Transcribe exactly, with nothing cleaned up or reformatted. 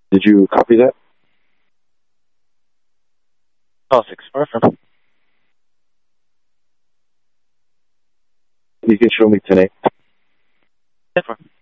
Did you copy that? Oh, six four from. You can show me tonight. ten four.